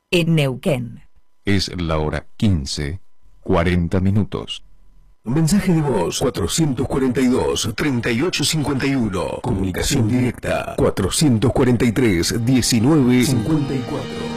en Neuquén. Es la hora 15:40. Mensaje de voz 442-3851. Comunicación directa 443-1954.